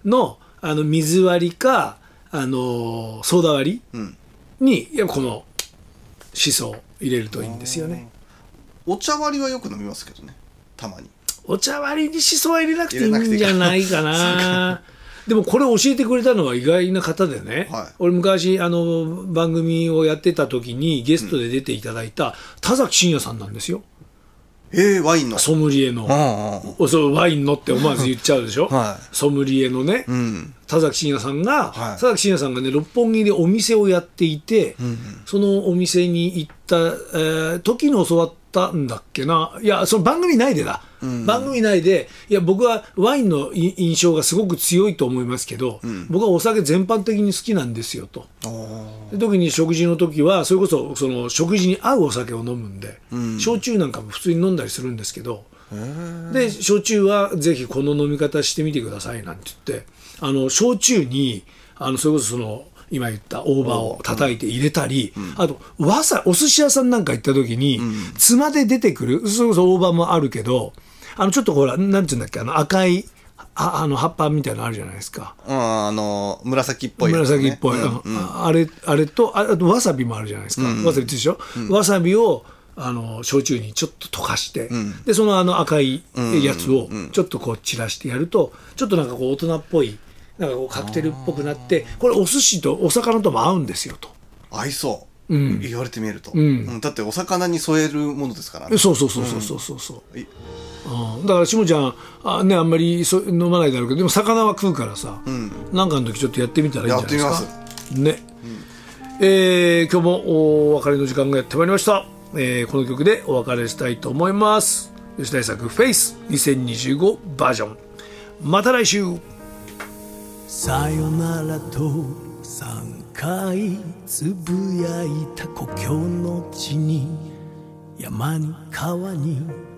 の水割りかソーダ割りにこのしそを入れるといいんですよね。 お茶割りはよく飲みますけどね、たまに。 お茶割りにしそは入れなくていいんじゃないかな。でもこれ教えてくれたのは意外な方でね、はい、俺昔番組をやってた時にゲストで出ていただいた田崎真也さんなんですよ。 ワインのソムリエの、そうワインのって思わず言っちゃうでしょ、はい、ソムリエのね、田崎真也さんが、田崎真也さんがね六本木でお店をやっていて、そのお店に行った、時に教わったんだっけな。いやその番組内でだ、番組内で、いや僕はワインの印象がすごく強いと思いますけど、僕はお酒全般的に好きなんですよと。で特に食事の時はそれこそその食事に合うお酒を飲むんで、焼酎なんかも普通に飲んだりするんですけど、で焼酎はぜひこの飲み方してみてくださいなんて言って、焼酎にそれこそその今言った大葉を叩いて入れたり、あとお寿司屋さんなんか行った時に、つまで出てくるそれこそ大葉もあるけど、ちょっとほらなんていうんだっけ、赤い葉っぱみたいなのあるじゃないですか。 紫っぽいやつ、ね、 紫っぽい、あれとあとわさびもあるじゃないですか。わさびでしょ、わさびを焼酎にちょっと溶かして、でその赤いやつをちょっとこう散らしてやると、ちょっとなんかこう大人っぽいなんかこうカクテルっぽくなって、これお寿司とお魚とも合うんですよと。 合いそう、言われてみると、だってお魚に添えるものですからね。 そう、だからしもちゃんあんまり飲まないだろうけど、でも魚は食うからさ、なんかの時ちょっとやってみたらいいんじゃないですか。やってみますね。今日もお別れの時間がやってまいりました。この曲でお別れしたいと思います。吉田栄作フェイス2025バージョン。また来週。さよならと3回つぶやいた故郷の地に、山に川に